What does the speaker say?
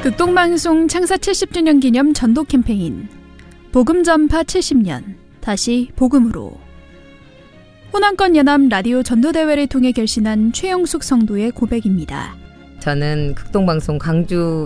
극동방송 창사 70주년 기념 전도 캠페인 복음 전파 70년 다시 복음으로 호남권 연합 라디오 전도대회를 통해 결신한 최영숙 성도의 고백입니다. 저는 극동방송 광주